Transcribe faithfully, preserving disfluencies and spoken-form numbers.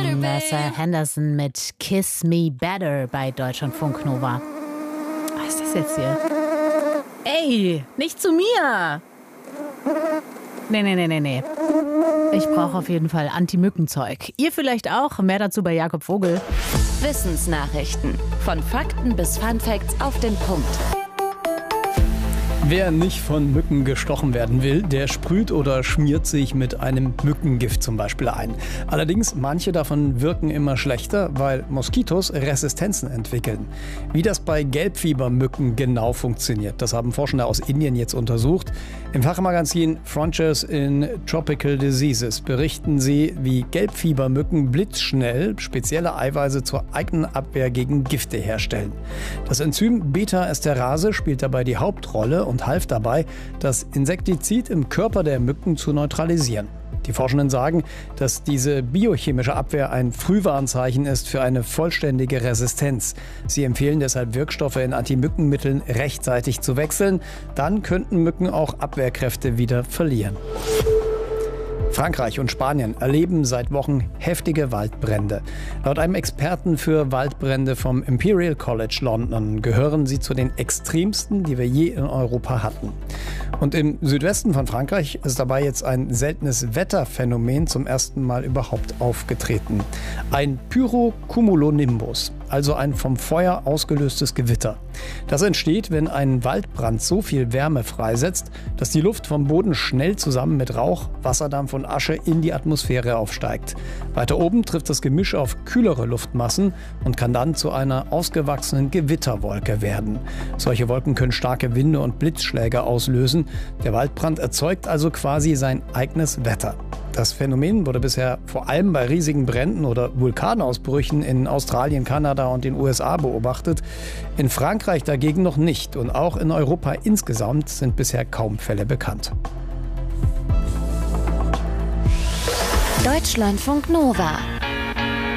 Mercer Henderson mit Kiss Me Better bei Deutschlandfunk Nova. Was ist das jetzt hier? Ey, nicht zu mir! Nee, nee, nee, nee, nee. Ich brauche auf jeden Fall Anti-Mückenzeug. Ihr vielleicht auch? Mehr dazu bei Jakob Vogel. Wissensnachrichten. Von Fakten bis Funfacts auf den Punkt. Wer nicht von Mücken gestochen werden will, der sprüht oder schmiert sich mit einem Mückengift zum Beispiel ein. Allerdings, manche davon wirken immer schlechter, weil Moskitos Resistenzen entwickeln. Wie das bei Gelbfiebermücken genau funktioniert, das haben Forschende aus Indien jetzt untersucht. Im Fachmagazin Frontiers in Tropical Diseases berichten sie, wie Gelbfiebermücken blitzschnell spezielle Eiweiße zur eigenen Abwehr gegen Gifte herstellen. Das Enzym Beta-Esterase spielt dabei die Hauptrolle und half dabei, das Insektizid im Körper der Mücken zu neutralisieren. Die Forschenden sagen, dass diese biochemische Abwehr ein Frühwarnzeichen ist für eine vollständige Resistenz. Sie empfehlen deshalb, Wirkstoffe in Antimückenmitteln rechtzeitig zu wechseln. Dann könnten Mücken auch Abwehrkräfte wieder verlieren. Frankreich und Spanien erleben seit Wochen heftige Waldbrände. Laut einem Experten für Waldbrände vom Imperial College London gehören sie zu den extremsten, die wir je in Europa hatten. Und im Südwesten von Frankreich ist dabei jetzt ein seltenes Wetterphänomen zum ersten Mal überhaupt aufgetreten. Ein Pyrocumulonimbus, also ein vom Feuer ausgelöstes Gewitter. Das entsteht, wenn ein Waldbrand so viel Wärme freisetzt, dass die Luft vom Boden schnell zusammen mit Rauch, Wasserdampf und Asche in die Atmosphäre aufsteigt. Weiter oben trifft das Gemisch auf kühlere Luftmassen und kann dann zu einer ausgewachsenen Gewitterwolke werden. Solche Wolken können starke Winde und Blitzschläge auslösen. Der Waldbrand erzeugt also quasi sein eigenes Wetter. Das Phänomen wurde bisher vor allem bei riesigen Bränden oder Vulkanausbrüchen in Australien, Kanada und den U S A beobachtet. In Frankreich dagegen noch nicht und auch in Europa insgesamt sind bisher kaum Fälle bekannt. Deutschlandfunk Nova.